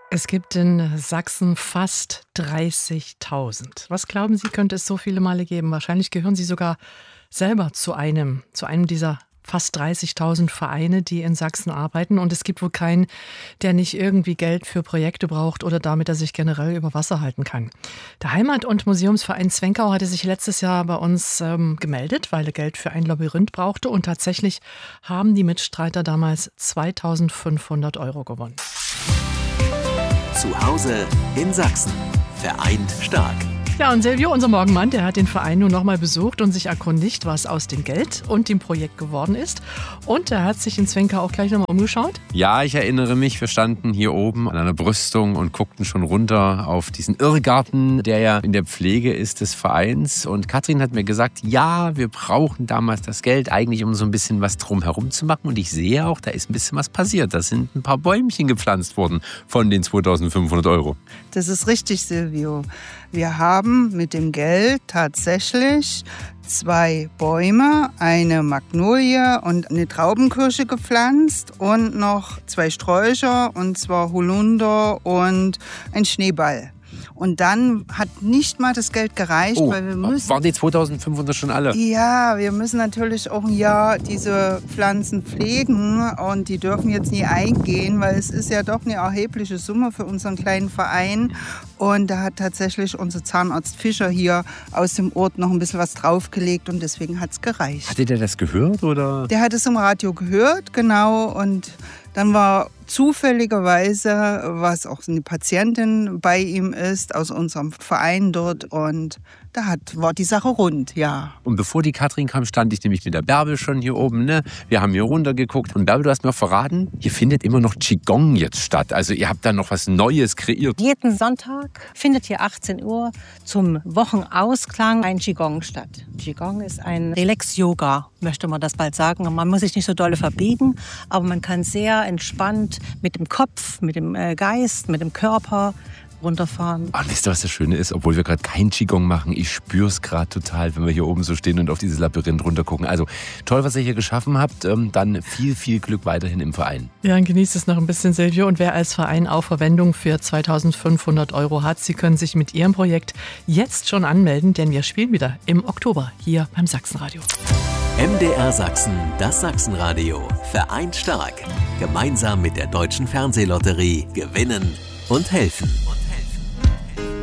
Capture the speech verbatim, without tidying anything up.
Es gibt in Sachsen fast dreißigtausend. Was glauben Sie, könnte es so viele Male geben? Wahrscheinlich gehören Sie sogar selber zu einem, zu einem dieser fast dreißigtausend Vereine, die in Sachsen arbeiten. Und es gibt wohl keinen, der nicht irgendwie Geld für Projekte braucht oder damit er sich generell über Wasser halten kann. Der Heimat- und Museumsverein Zwenkau hatte sich letztes Jahr bei uns ähm, gemeldet, weil er Geld für ein Labyrinth brauchte. Und tatsächlich haben die Mitstreiter damals zweitausendfünfhundert Euro gewonnen. Zu Hause in Sachsen. Vereint stark. Ja, und Silvio, unser Morgenmann, der hat den Verein nun nochmal besucht und sich erkundigt, was aus dem Geld und dem Projekt geworden ist. Und er hat sich in Zwenkau auch gleich nochmal umgeschaut. Ja, ich erinnere mich, wir standen hier oben an einer Brüstung und guckten schon runter auf diesen Irrgarten, der ja in der Pflege ist des Vereins. Und Katrin hat mir gesagt, ja, wir brauchen damals das Geld eigentlich, um so ein bisschen was drumherum zu machen. Und ich sehe auch, da ist ein bisschen was passiert. Da sind ein paar Bäumchen gepflanzt worden von den zweitausendfünfhundert Euro. Das ist richtig, Silvio. Wir haben mit dem Geld tatsächlich zwei Bäume, eine Magnolie und eine Traubenkirsche gepflanzt und noch zwei Sträucher, und zwar Holunder und ein Schneeball. Und dann hat nicht mal das Geld gereicht, oh, weil wir müssen... Waren die zweitausendfünfhundert schon alle? Ja, wir müssen natürlich auch ein Jahr diese Pflanzen pflegen und die dürfen jetzt nie eingehen, weil es ist ja doch eine erhebliche Summe für unseren kleinen Verein. Und da hat tatsächlich unser Zahnarzt Fischer hier aus dem Ort noch ein bisschen was draufgelegt und deswegen hat es gereicht. Hatte der das gehört, oder? Der hat es im Radio gehört, genau, und dann war zufälligerweise, was auch eine Patientin bei ihm ist, aus unserem Verein dort, und da hat, war die Sache rund, ja. Und bevor die Katrin kam, stand ich nämlich mit der Bärbel schon hier oben, ne? Wir haben hier runtergeguckt und Bärbel, du hast mir verraten, hier findet immer noch Qigong jetzt statt. Also ihr habt da noch was Neues kreiert. Jeden Sonntag findet hier achtzehn Uhr zum Wochenausklang ein Qigong statt. Qigong ist ein Relax-Yoga, möchte man das bald sagen. Man muss sich nicht so dolle verbiegen, aber man kann sehr entspannt mit dem Kopf, mit dem Geist, mit dem Körper runterfahren. Ach, wisst ihr, was das Schöne ist? Obwohl wir gerade kein Qigong machen, ich spüre es gerade total, wenn wir hier oben so stehen und auf dieses Labyrinth runtergucken. Also toll, was ihr hier geschaffen habt. Dann viel, viel Glück weiterhin im Verein. Ja, und genießt es noch ein bisschen, Silvio. Und wer als Verein auch Verwendung für zweitausendfünfhundert Euro hat, Sie können sich mit Ihrem Projekt jetzt schon anmelden, denn wir spielen wieder im Oktober hier beim Sachsenradio. M D R Sachsen, das Sachsenradio. Vereint stark. Gemeinsam mit der Deutschen Fernsehlotterie gewinnen und helfen.